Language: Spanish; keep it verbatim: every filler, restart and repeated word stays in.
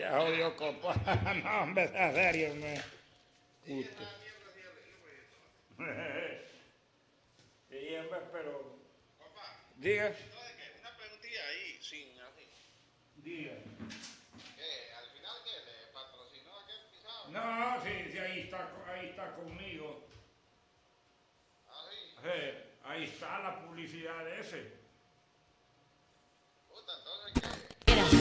Jodido copa. No, hombre, en serio, me. Justo. Sí, hombre, pero. Papá, Diga. ¿sabes qué? Una preguntilla ahí, sin así. Diga. ¿Qué? ¿Al final qué? ¿Le patrocinó aquel pisado? No, sí, sí, ahí está, ahí está conmigo. Ah, sí. Sí, ahí está la publicidad de ese.